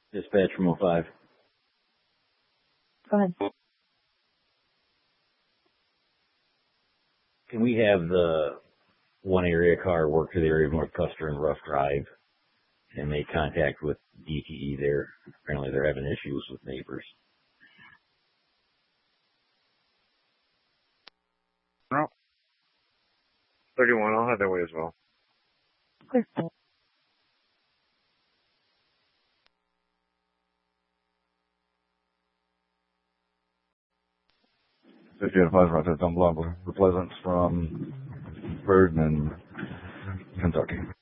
Dispatch from 05. Go ahead. Can we have the one area car work to the area of North Custer and Rough Drive and make contact with DTE there? Apparently they're having issues with neighbors. No. 31, I'll head that way as well. Clear. If you had 5 right there, Don Blanco, replacements from Burden and Kentucky.